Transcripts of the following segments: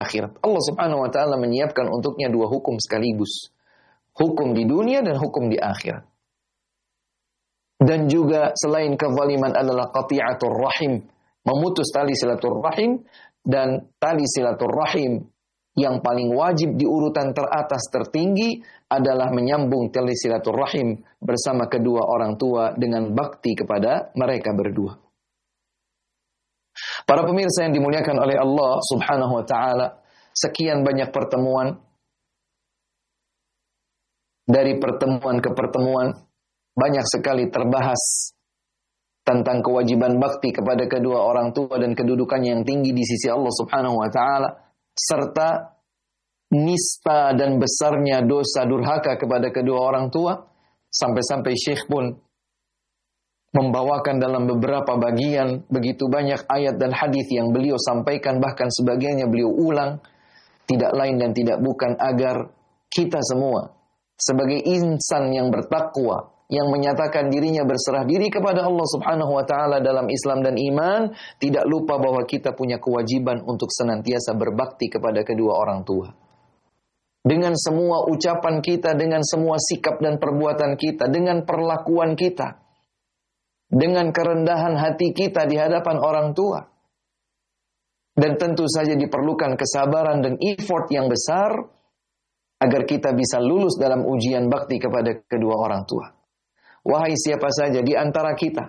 akhirat. Allah Subhanahu wa taala menyiapkan untuknya dua hukum sekaligus. Hukum di dunia dan hukum di akhirat. Dan juga selain kezaliman adalah qati'atur rahim, memutus tali silaturahim, dan tali silaturahim yang paling wajib di urutan teratas tertinggi adalah menyambung tali silaturahim bersama kedua orang tua dengan bakti kepada mereka berdua. Para pemirsa yang dimuliakan oleh Allah Subhanahu wa taala, sekian banyak pertemuan, dari pertemuan ke pertemuan banyak sekali terbahas tentang kewajiban bakti kepada kedua orang tua dan kedudukannya yang tinggi di sisi Allah Subhanahu wa taala, serta nista dan besarnya dosa durhaka kepada kedua orang tua, sampai-sampai Syekh pun membawakan dalam beberapa bagian begitu banyak ayat dan hadis yang beliau sampaikan, bahkan sebagiannya beliau ulang, tidak lain dan tidak bukan agar kita semua sebagai insan yang bertakwa, yang menyatakan dirinya berserah diri kepada Allah Subhanahu wa taala dalam Islam dan iman, tidak lupa bahwa kita punya kewajiban untuk senantiasa berbakti kepada kedua orang tua. Dengan semua ucapan kita, dengan semua sikap dan perbuatan kita, dengan perlakuan kita, dengan kerendahan hati kita di hadapan orang tua. Dan tentu saja diperlukan kesabaran dan effort yang besar agar kita bisa lulus dalam ujian bakti kepada kedua orang tua. Wahai siapa saja di antara kita,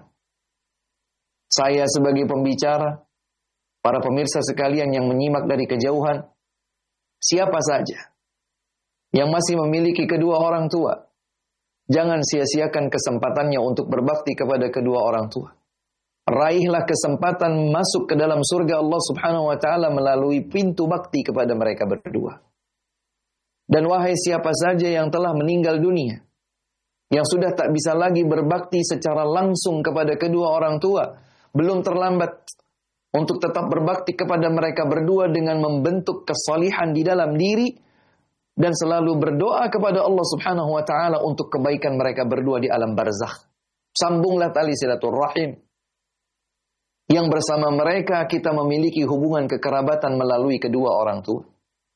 saya sebagai pembicara, para pemirsa sekalian yang menyimak dari kejauhan, siapa saja yang masih memiliki kedua orang tua, jangan sia-siakan kesempatannya untuk berbakti kepada kedua orang tua. Raihlah kesempatan masuk ke dalam surga Allah Subhanahu wa taala melalui pintu bakti kepada mereka berdua. Dan wahai siapa saja yang telah meninggal dunia, yang sudah tak bisa lagi berbakti secara langsung kepada kedua orang tua, belum terlambat untuk tetap berbakti kepada mereka berdua dengan membentuk kesalihan di dalam diri dan selalu berdoa kepada Allah Subhanahu wa taala untuk kebaikan mereka berdua di alam barzakh. Sambunglah tali silaturahim yang bersama mereka kita memiliki hubungan kekerabatan melalui kedua orang tua.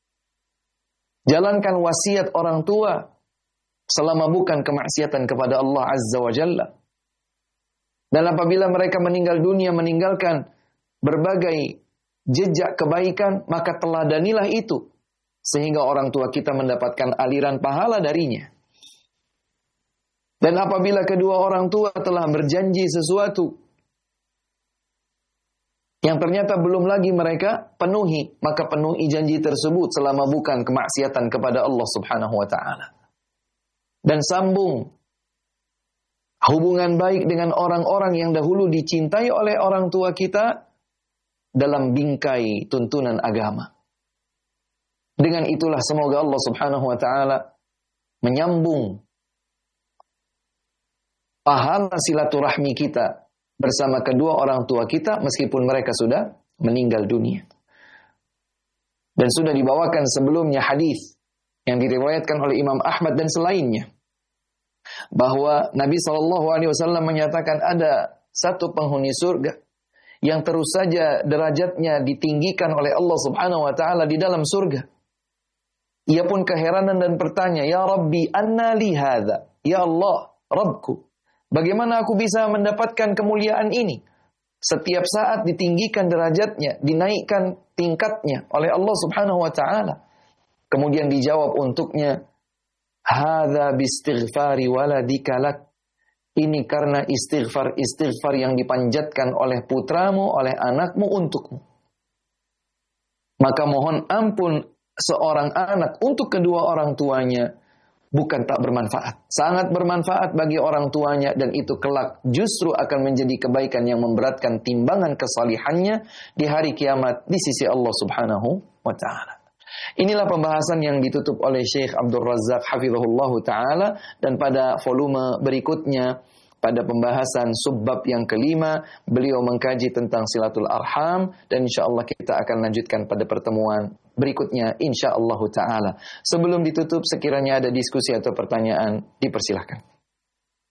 Jalankan wasiat orang tua selama bukan kemaksiatan kepada Allah Azza wa Jalla. Dan apabila mereka meninggal dunia meninggalkan berbagai jejak kebaikan, maka teladanilah itu sehingga orang tua kita mendapatkan aliran pahala darinya. Dan apabila kedua orang tua telah berjanji sesuatu yang ternyata belum lagi mereka penuhi, maka penuhi janji tersebut selama bukan kemaksiatan kepada Allah Subhanahu wa taala. Dan sambung hubungan baik dengan orang-orang yang dahulu dicintai oleh orang tua kita dalam bingkai tuntunan agama. Dengan itulah semoga Allah Subhanahu wa taala menyambung pahala silaturahmi kita bersama kedua orang tua kita meskipun mereka sudah meninggal dunia. Dan sudah dibawakan sebelumnya hadis yang diriwayatkan oleh Imam Ahmad dan selainnya, bahwa Nabi SAW menyatakan ada satu penghuni surga yang terus saja derajatnya ditinggikan oleh Allah Subhanahu wa taala di dalam surga. Ia pun keheranan dan bertanya, "Ya Rabbi, anna li hadza?" Ya Allah, Rabbku, bagaimana aku bisa mendapatkan kemuliaan ini? Setiap saat ditinggikan derajatnya, dinaikkan tingkatnya oleh Allah Subhanahu wa taala. Kemudian dijawab untuknya, "Hadza bistighfari waladika lak." Ini karena istighfar yang dipanjatkan oleh putramu, oleh anakmu untukmu. Maka mohon ampun seorang anak untuk kedua orang tuanya bukan tak bermanfaat. Sangat bermanfaat bagi orang tuanya, dan itu kelak justru akan menjadi kebaikan yang memberatkan timbangan kesalihannya di hari kiamat di sisi Allah Subhanahu wa ta'ala. Inilah pembahasan yang ditutup oleh Syekh Abdul Razak hafizahullahu ta'ala, dan pada volume berikutnya, pada pembahasan subbab yang kelima, beliau mengkaji tentang silatul arham, dan insyaallah kita akan lanjutkan pada pertemuan berikutnya insyaallah ta'ala. Sebelum ditutup, sekiranya ada diskusi atau pertanyaan, dipersilahkan.